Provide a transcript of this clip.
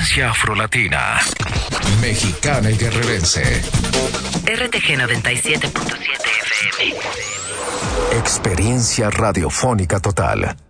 Frecuencia afrolatina, mexicana y guerrerense. RTG 97.7 FM. Experiencia radiofónica total.